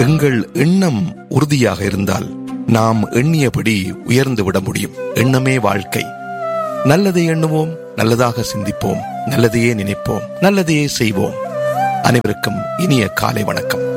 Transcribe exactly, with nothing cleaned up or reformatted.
எங்கள் எண்ணம் உறுதியாக இருந்தால் நாம் எண்ணியபடி உயர்ந்து விட முடியும். எண்ணமே வாழ்க்கை. நல்லதை எண்ணுவோம், நல்லதாக சிந்திப்போம், நல்லதையே நினைப்போம், நல்லதையே செய்வோம். அனைவருக்கும் இனிய காலை வணக்கம்.